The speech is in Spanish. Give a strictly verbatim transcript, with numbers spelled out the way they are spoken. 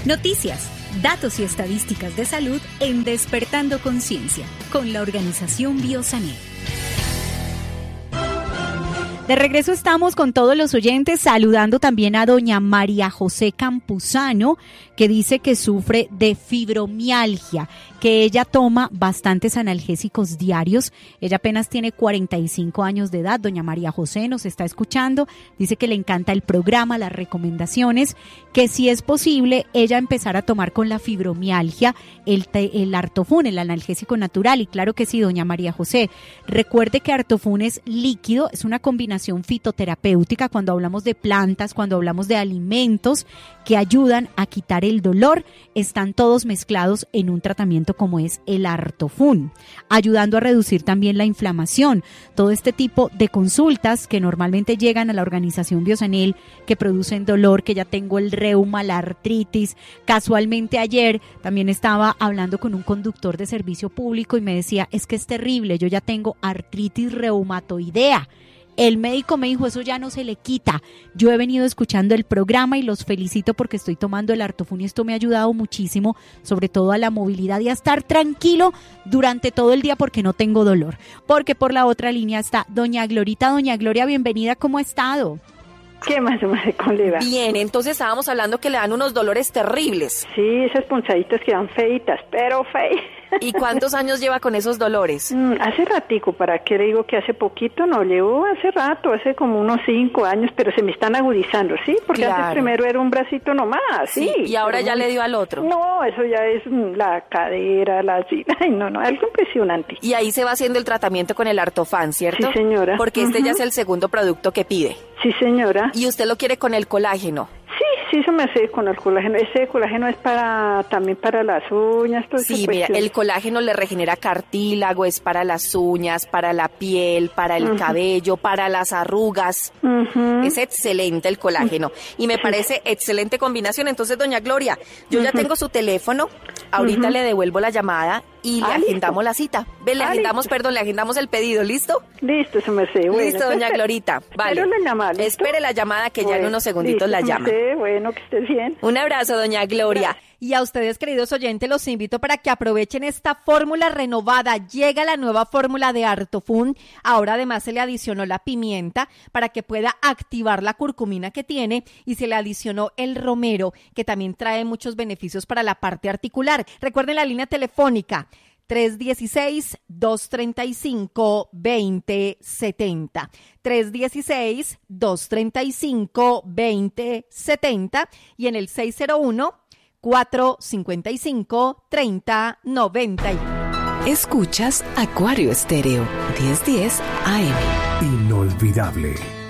Noticias, datos y estadísticas de salud en Despertando Conciencia, con la organización Biosané. De regreso estamos con todos los oyentes, saludando también a doña María José Campuzano, que dice que sufre de fibromialgia, que ella toma bastantes analgésicos diarios. Ella apenas tiene cuarenta y cinco años de edad. Doña María José nos está escuchando, dice que le encanta el programa, las recomendaciones, que si es posible ella empezar a tomar con la fibromialgia el, el Artofun, el analgésico natural. Y claro que sí, doña María José, recuerde que Artofun es líquido, es una combinación fitoterapéutica cuando hablamos de plantas, cuando hablamos de alimentos que ayudan a quitar el dolor, están todos mezclados en un tratamiento como es el Artofun, ayudando a reducir también la inflamación. Todo este tipo de consultas que normalmente llegan a la organización Biosanel, que producen dolor, que ya tengo el reuma, la artritis. Casualmente ayer también estaba hablando con un conductor de servicio público y me decía, es que es terrible, yo ya tengo artritis reumatoidea. El médico me dijo, eso ya no se le quita. Yo he venido escuchando el programa y los felicito porque estoy tomando el Artofun y esto me ha ayudado muchísimo, sobre todo a la movilidad y a estar tranquilo durante todo el día porque no tengo dolor. Porque por la otra línea está doña Glorita. Doña Gloria, bienvenida, ¿cómo ha estado? ¿Qué más, madre? ¿Cómo le va? Bien, entonces estábamos hablando que le dan unos dolores terribles. Sí, esas punzaditas que dan feitas, pero feitas. ¿Y cuántos años lleva con esos dolores? Mm, hace ratico, ¿para qué le digo que hace poquito? No, llevo hace rato, hace como unos cinco años, pero se me están agudizando, ¿sí? Porque claro, antes primero era un bracito nomás, ¿sí? sí y ahora ya muy... le dio al otro. No, eso ya es la cadera, la... Ay, no, no, algo impresionante. Y ahí se va haciendo el tratamiento con el Artofan, ¿cierto? Sí, señora. Porque este uh-huh. ya es el segundo producto que pide. Sí, señora. ¿Y usted lo quiere con el colágeno? Sí, sí, eso me hace con el colágeno. Ese colágeno es para también para las uñas. Todo sí, mira, el colágeno le regenera cartílago, es para las uñas, para la piel, para el uh-huh. cabello, para las arrugas. Uh-huh. Es excelente el colágeno. Y me sí. parece excelente combinación. Entonces, doña Gloria, yo uh-huh. ya tengo su teléfono. Ahorita uh-huh. le devuelvo la llamada y ah, le agendamos listo. la cita. Ve, le ah, agendamos, listo. perdón, le agendamos el pedido, ¿listo? Listo, eso me sé. Bueno, listo, doña Glorita. Vale. Espero la llamada, ¿listo? Espere la llamada que bueno, ya en unos segunditos listo, la llama. Sí, bueno, que estés bien. Un abrazo, doña Gloria. Gracias. Y a ustedes, queridos oyentes, los invito para que aprovechen esta fórmula renovada. Llega la nueva fórmula de Artofun. Ahora además se le adicionó la pimienta para que pueda activar la curcumina que tiene y se le adicionó el romero, que también trae muchos beneficios para la parte articular. Recuerden la línea telefónica tres uno seis, dos tres cinco, dos cero siete cero. tres uno seis, dos tres cinco, dos cero siete cero y en el seis cero uno, cuatro cinco cinco, tres cero nueve uno. Escuchas Acuario Estéreo, diez diez A M. Inolvidable.